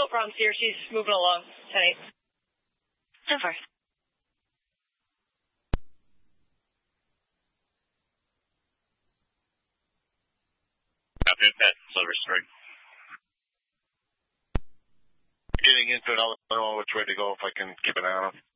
no problems here. She's moving along tonight. Super. Copy that, Silver Spring. Getting into it, I'll know which way to go if I can keep an eye on them.